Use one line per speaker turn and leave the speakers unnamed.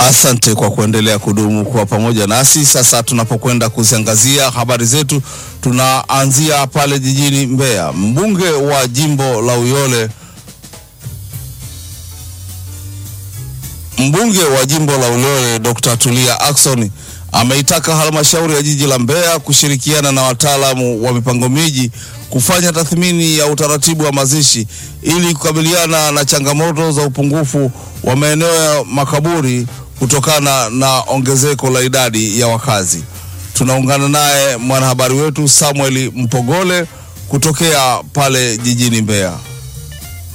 Asante kwa kuendelea kudumu kwa pamoja nasi. Sasa tunapokwenda kuziangazia habari zetu, tunaanzia pale jijini Mbeya. Mbunge wa jimbo la Uyole Dr. Tulia Ackson ameitaka halmashauri ya jiji la Mbeya kushirikiana na wataalamu wa mipango miji kufanya tathmini ya utaratibu wa mazishi ili kukabiliana na changamoto za upungufu wa maeneo ya makaburi kutokana na ongezeko la idadi ya wakazi. Tunaungana naye mwanahabari wetu Samuel Mpogole kutokea pale jijini Mbeya.